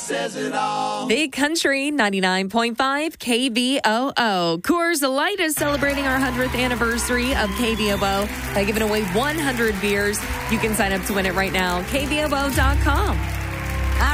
says it all. Big Country 99.5 KVOO. Coors Light is celebrating our 100th anniversary of KVOO by giving away 100 beers. You can sign up to win it right now. KVOO.com.